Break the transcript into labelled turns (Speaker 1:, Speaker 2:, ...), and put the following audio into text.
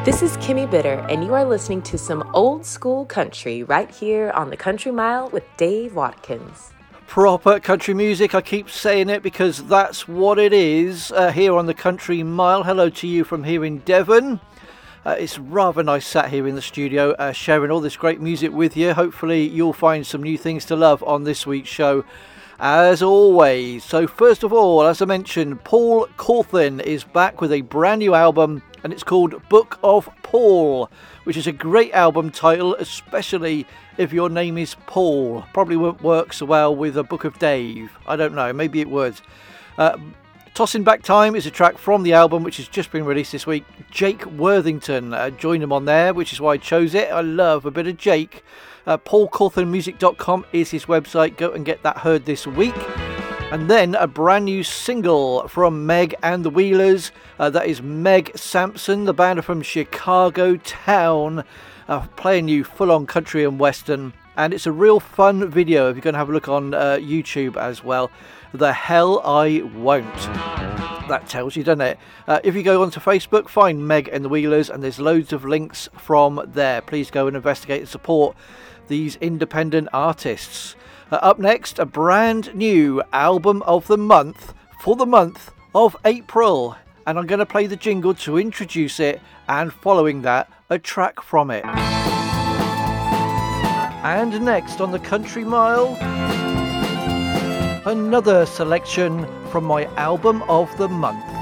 Speaker 1: This is Kimmy Bitter, and you are listening to some old school country right here on the Country Mile with Dave Watkins.
Speaker 2: Proper country music, I keep saying it because that's what it is here on the Country Mile. Hello to you from here in Devon. It's rather nice sat here in the studio sharing all this great music with you. Hopefully you'll find some new things to love on this week's show, as always. So first of all, as I mentioned, Paul Cauthen is back with a brand new album, and it's called Book of Paul, which is a great album title, especially if your name is Paul. Probably won't work so well with a Book of Dave. I don't know, maybe it would. Tossing Back Time is a track from the album which has just been released this week. Jake Worthington joined him on there, which is why I chose it. I love a bit of Jake. PaulCauthenMusic.com is his website. Go and get that heard this week. And then a brand new single from Meg and the Wheelers. That is Meg Sampson. The band are from Chicago town, playing you full-on country and western. And it's a real fun video if you're going to have a look on YouTube as well. The Hell I Won't. That tells you, doesn't it? If you go onto Facebook, find Meg and the Wheelers, and there's loads of links from there. Please go and investigate and support these independent artists. Up next, a brand new album of the month for the month of April. And I'm going to play the jingle to introduce it, and following that, a track from it. And next on the Country Mile, another selection from my album of the month.